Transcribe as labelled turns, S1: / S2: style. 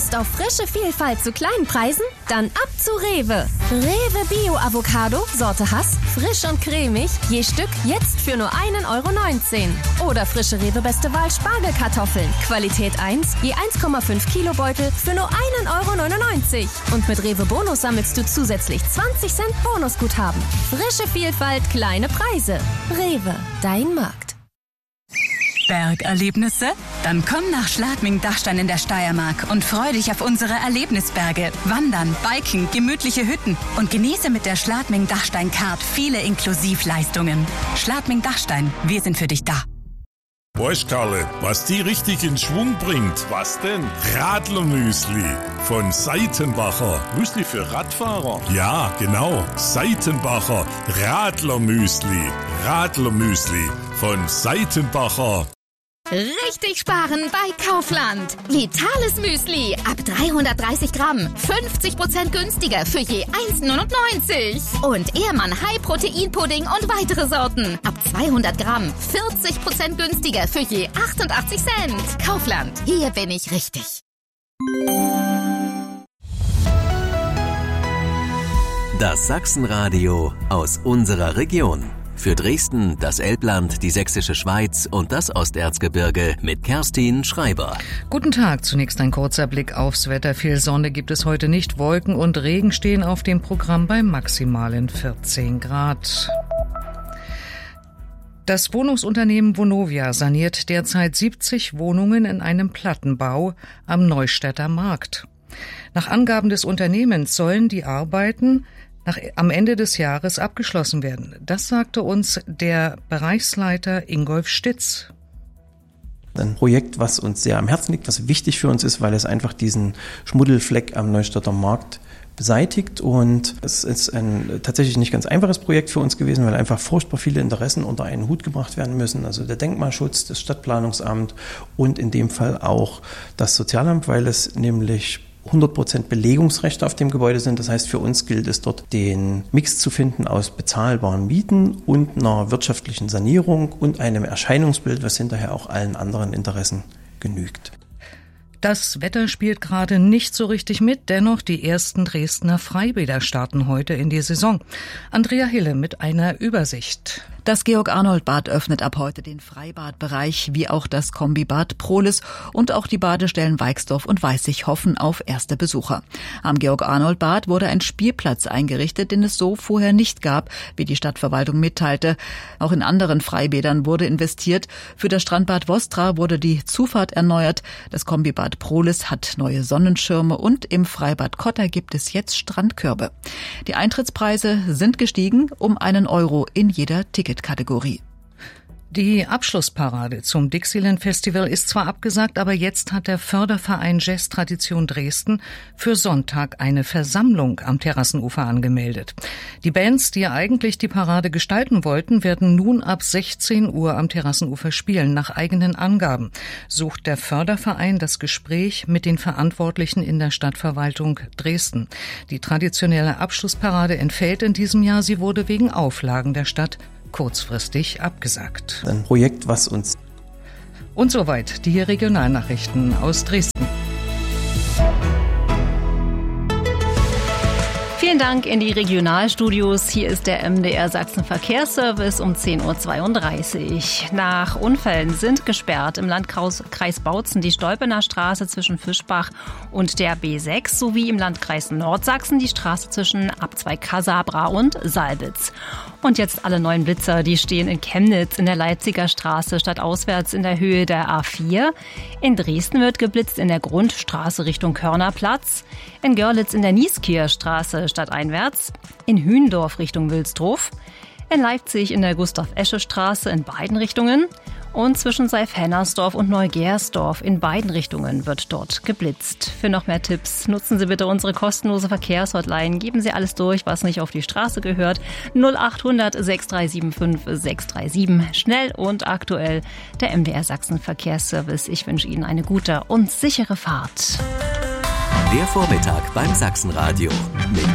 S1: Lust auf frische Vielfalt zu kleinen Preisen? Dann ab zu Rewe. Rewe Bio Avocado, Sorte Hass, frisch und cremig, je Stück jetzt für nur 1,19 €. Oder frische Rewe Beste Wahl Spargelkartoffeln, Qualität 1, je 1,5 Kilo Beutel für nur 1,99 €. Und mit Rewe Bonus sammelst du zusätzlich 20 Cent Bonusguthaben. Frische Vielfalt, kleine Preise. Rewe, dein Markt.
S2: Bergerlebnisse? Dann komm nach Schladming-Dachstein in der Steiermark und freu dich auf unsere Erlebnisberge. Wandern, Biken, gemütliche Hütten und genieße mit der Schladming-Dachstein-Card viele Inklusivleistungen. Schladming-Dachstein, wir sind für dich da.
S3: Weißt Karle, was die richtig in Schwung bringt? Was denn? Radlermüsli von Seitenbacher. Müsli für Radfahrer? Ja, genau. Seitenbacher Radlermüsli. Radlermüsli von Seitenbacher.
S4: Richtig sparen bei Kaufland. Vitales Müsli ab 330 Gramm. 50% günstiger für je 1,99 €. Und Ehrmann High Protein Pudding und weitere Sorten. Ab 200 Gramm. 40% günstiger für je 88 Cent. Kaufland. Hier bin ich richtig.
S5: Das Sachsenradio aus unserer Region. Für Dresden, das Elbland, die Sächsische Schweiz und das Osterzgebirge mit Kerstin Schreiber.
S6: Guten Tag, zunächst ein kurzer Blick aufs Wetter. Viel Sonne gibt es heute nicht, Wolken und Regen stehen auf dem Programm bei maximalen 14 Grad. Das Wohnungsunternehmen Vonovia saniert derzeit 70 Wohnungen in einem Plattenbau am Neustädter Markt. Nach Angaben des Unternehmens sollen die Arbeiten am Ende des Jahres abgeschlossen werden. Das sagte uns der Bereichsleiter Ingolf Stitz.
S7: Ein Projekt, was uns sehr am Herzen liegt, was wichtig für uns ist, weil es einfach diesen Schmuddelfleck am Neustädter Markt beseitigt. Und es ist ein tatsächlich nicht ganz einfaches Projekt für uns gewesen, weil einfach furchtbar viele Interessen unter einen Hut gebracht werden müssen. Also der Denkmalschutz, das Stadtplanungsamt und in dem Fall auch das Sozialamt, weil es nämlich 100% Belegungsrechte auf dem Gebäude sind. Das heißt, für uns gilt es dort, den Mix zu finden aus bezahlbaren Mieten und einer wirtschaftlichen Sanierung und einem Erscheinungsbild, was hinterher auch allen anderen Interessen genügt.
S6: Das Wetter spielt gerade nicht so richtig mit, dennoch die ersten Dresdner Freibäder starten heute in die Saison. Andrea Hille mit einer Übersicht.
S8: Das Georg-Arnold-Bad öffnet ab heute den Freibadbereich, wie auch das Kombibad Prohlis und auch die Badestellen Weixdorf und Weißig hoffen auf erste Besucher. Am Georg-Arnold-Bad wurde ein Spielplatz eingerichtet, den es so vorher nicht gab, wie die Stadtverwaltung mitteilte. Auch in anderen Freibädern wurde investiert. Für das Strandbad Vostra wurde die Zufahrt erneuert. Das Kombibad Prohlis hat neue Sonnenschirme und im Freibad Kotter gibt es jetzt Strandkörbe. Die Eintrittspreise sind gestiegen um €1 in jeder Ticketkategorie.
S6: Die Abschlussparade zum Dixieland Festival ist zwar abgesagt, aber jetzt hat der Förderverein Jazz Tradition Dresden für Sonntag eine Versammlung am Terrassenufer angemeldet. Die Bands, die eigentlich die Parade gestalten wollten, werden nun ab 16 Uhr am Terrassenufer spielen. Nach eigenen Angaben sucht der Förderverein das Gespräch mit den Verantwortlichen in der Stadtverwaltung Dresden. Die traditionelle Abschlussparade entfällt in diesem Jahr. Sie wurde wegen Auflagen der Stadt kurzfristig abgesagt.
S7: Ein Projekt, was uns...
S6: Und soweit die Regionalnachrichten aus Dresden.
S9: Vielen Dank in die Regionalstudios. Hier ist der MDR Sachsen Verkehrsservice um 10:32 Uhr. Nach Unfällen sind gesperrt im Landkreis Bautzen die Stolpener Straße zwischen Fischbach und der B6 sowie im Landkreis Nordsachsen die Straße zwischen Abzweig-Casabra und Salbitz. Und jetzt alle neuen Blitzer, die stehen in Chemnitz in der Leipziger Straße stadtauswärts in der Höhe der A4. In Dresden wird geblitzt in der Grundstraße Richtung Körnerplatz. In Görlitz in der Nieskircher Straße stadteinwärts. In Hündorf Richtung Wilsdruf. In Leipzig in der Gustav-Esche-Straße in beiden Richtungen. Und zwischen Seif-Hennersdorf und Neugersdorf in beiden Richtungen wird dort geblitzt. Für noch mehr Tipps nutzen Sie bitte unsere kostenlose Verkehrshotline. Geben Sie alles durch, was nicht auf die Straße gehört. 0800 6375 637. Schnell und aktuell der MDR Sachsen Verkehrsservice. Ich wünsche Ihnen eine gute und sichere Fahrt.
S5: Der Vormittag beim Sachsenradio mit